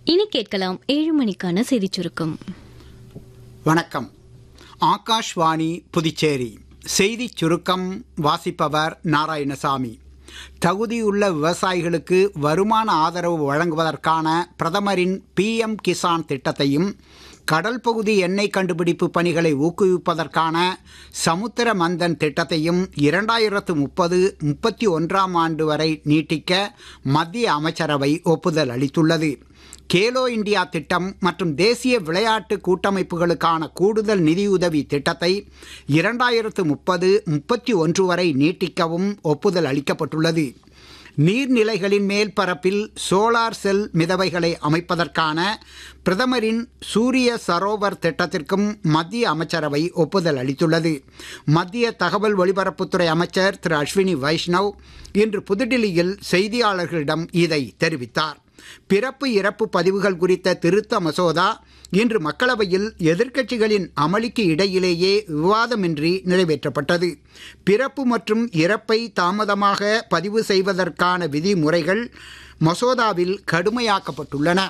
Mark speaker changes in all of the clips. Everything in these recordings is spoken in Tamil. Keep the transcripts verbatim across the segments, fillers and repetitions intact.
Speaker 1: இனி கேட்கலாம் ஏழு மணிக்கான செய்திச் சுருக்கம்.
Speaker 2: வணக்கம். ஆகாஷ்வாணி புதுச்சேரி செய்திச் சுருக்கம் வாசிப்பவர் நாராயணசாமி. தகுதியுள்ள விவசாயிகளுக்கு வருமான ஆதரவு வழங்குவதற்கான பிரதமரின் பி எம் கிசான் திட்டத்தையும் கடல் பகுதி எண்ணெய் கண்டுபிடிப்பு பணிகளை ஊக்குவிப்பதற்கான சமுத்திர மந்தன் திட்டத்தையும் இரண்டாயிரத்து முப்பது முப்பத்தி ஒன்றாம் ஆண்டு வரை நீட்டிக்க மத்திய அமைச்சரவை ஒப்புதல் அளித்துள்ளது. கேலோ இந்தியா திட்டம் மற்றும் தேசிய விளையாட்டு கூட்டமைப்புகளுக்கான கூடுதல் நிதியுதவி திட்டத்தை இரண்டாயிரத்து முப்பது முப்பத்தி ஒன்று வரை நீட்டிக்கவும் ஒப்புதல் அளிக்கப்பட்டுள்ளது. நீர்நிலைகளின் மேல் பரப்பில் சோலார் செல் மிதவைகளை அமைப்பதற்கான பிரதமரின் சூரிய சரோவர் திட்டத்திற்கும் மத்திய அமைச்சரவை ஒப்புதல் அளித்துள்ளது. மத்திய தகவல் ஒலிபரப்புத்துறை அமைச்சர் திரு அஸ்வினி வைஷ்ணவ் இன்று புதுடில்லியில் செய்தியாளர்களிடம் இதை தெரிவித்தார். பிறப்பு இறப்பு பதிவுகள் குறித்த திருத்த மசோதா இன்று மக்களவையில் எதிர்க்கட்சிகளின் அமளிக்கு இடையிலேயே விவாதமின்றி நிறைவேற்றப்பட்டது. பிறப்பு மற்றும் இறப்பை தாமதமாக பதிவு செய்வதற்கான விதிமுறைகள் மசோதாவில் கடுமையாக்கப்பட்டுள்ளன.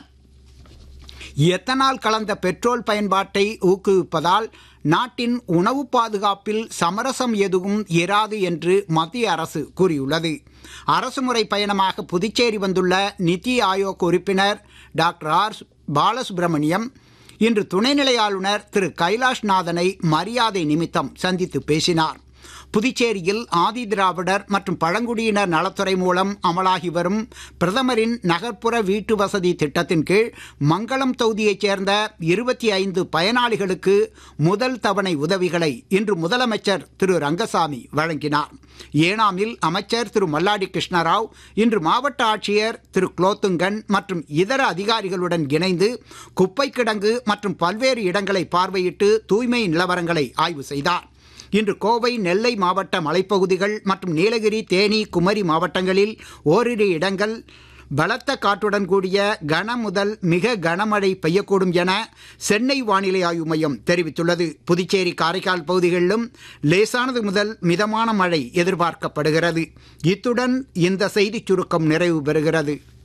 Speaker 2: எத்தனால் கலந்த பெட்ரோல் பயன்பாட்டை ஊக்குவிப்பதால் நாட்டின் உணவு பாதுகாப்பில் சமரசம் எதுவும் இராது என்று மத்திய அரசு கூறியுள்ளது. அரசுமுறை பயணமாக புதுச்சேரி வந்துள்ள நிதி ஆயோக் உறுப்பினர் டாக்டர் ஆர் பாலசுப்ரமணியம் இன்று துணைநிலை ஆளுநர் திரு கைலாஷ்நாதனை மரியாதை நிமித்தம் சந்தித்து பேசினார். புதுச்சேரியில் ஆதி திராவிடர் மற்றும் பழங்குடியினர் நலத்துறை மூலம் அமலாகி வரும் பிரதமரின் நகர்ப்புற வீட்டு வசதி திட்டத்தின் கீழ் மங்களம் தொகுதியைச் சேர்ந்த இருபத்தி ஐந்து பயனாளிகளுக்கு முதல் தவணை உதவிகளை இன்று முதலமைச்சர் திரு ரங்கசாமி வழங்கினார். ஏனாமில் அமைச்சர் திரு மல்லாடி கிருஷ்ணராவ் இன்று மாவட்ட ஆட்சியர் திரு குலோத்துங்கன் மற்றும் இதர அதிகாரிகளுடன் இணைந்து குப்பை கிடங்கு மற்றும் பல்வேறு இடங்களை பார்வையிட்டு தூய்மை நிலவரங்களை ஆய்வு செய்தார். இன்று கோவை, நெல்லை மாவட்ட மலைப்பகுதிகள் மற்றும் நீலகிரி, தேனி, குமரி மாவட்டங்களில் ஓரிரு இடங்கள் பலத்த காற்றுடன் கூடிய கன முதல் மிக கனமழை பெய்யக்கூடும் என சென்னை வானிலை ஆய்வு மையம் தெரிவித்துள்ளது. புதுச்சேரி, காரைக்கால் பகுதிகளிலும் லேசானது முதல் மிதமான மழை எதிர்பார்க்கப்படுகிறது. இத்துடன் இந்த செய்திச் சுருக்கம் நிறைவு பெறுகிறது.